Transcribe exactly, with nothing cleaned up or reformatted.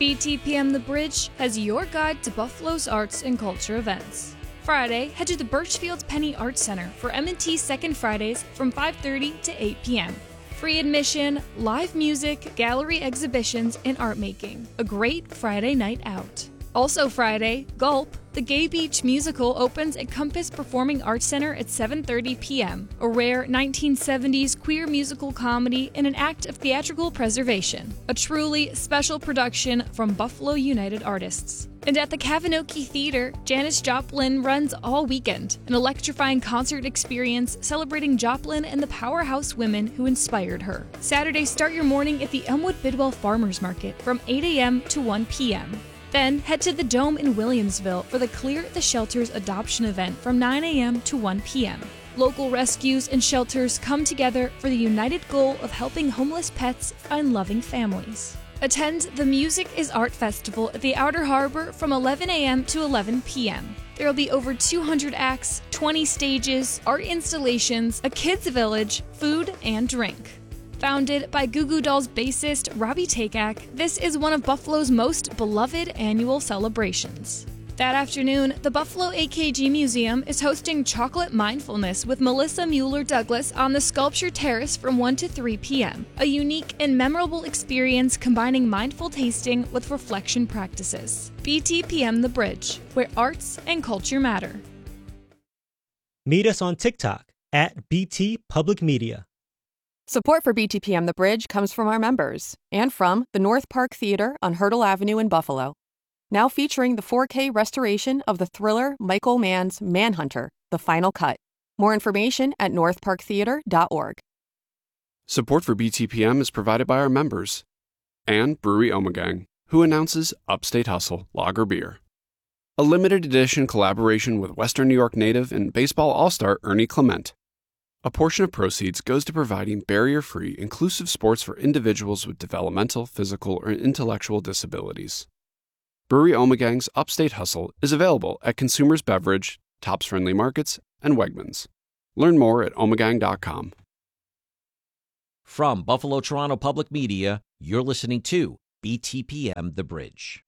B T P M The Bridge has your guide to Buffalo's arts and culture events. Friday, head to the Birchfield Penny Arts Center for M and T Second Fridays from five thirty to eight p.m. Free admission, live music, gallery exhibitions, and art making. A great Friday night out. Also Friday, Gulp, the Gay Beach musical opens at Compass Performing Arts Center at seven thirty p.m., a rare nineteen seventies queer musical comedy in an act of theatrical preservation. A truly special production from Buffalo United Artists. And at the Kavinoky Theater, Janis Joplin runs all weekend, an electrifying concert experience celebrating Joplin and the powerhouse women who inspired her. Saturday, start your morning at the Elmwood Bidwell Farmers Market from eight a.m. to one p.m. Then head to the Dome in Williamsville for the Clear the Shelters adoption event from nine a.m. to one p.m. Local rescues and shelters come together for the united goal of helping homeless pets find loving families. Attend the Music is Art Festival at the Outer Harbor from eleven a.m. to eleven p.m. There will be over two hundred acts, twenty stages, art installations, a kids' village, food, and drink. Founded by Goo Goo Dolls bassist Robbie Takak, this is one of Buffalo's most beloved annual celebrations. That afternoon, the Buffalo A K G Museum is hosting Chocolate Mindfulness with Melissa Mueller-Douglas on the Sculpture Terrace from one to three p.m., a unique and memorable experience combining mindful tasting with reflection practices. B T P M The Bridge, where arts and culture matter. Meet us on TikTok at B T Public Media. Support for B T P M The Bridge comes from our members and from the North Park Theater on Hurdle Avenue in Buffalo. Now featuring the four K restoration of the thriller Michael Mann's Manhunter, The Final Cut. More information at north park theater dot org. Support for B T P M is provided by our members and Brewery Ommegang, who announces Upstate Hustle Lager Beer, a limited edition collaboration with Western New York native and baseball all-star Ernie Clement. A portion of proceeds goes to providing barrier-free, inclusive sports for individuals with developmental, physical, or intellectual disabilities. Brewery Ommegang's Upstate Hustle is available at Consumers Beverage, Tops Friendly Markets, and Wegmans. Learn more at ommegang dot com. From Buffalo Toronto Public Media, you're listening to B T P M The Bridge.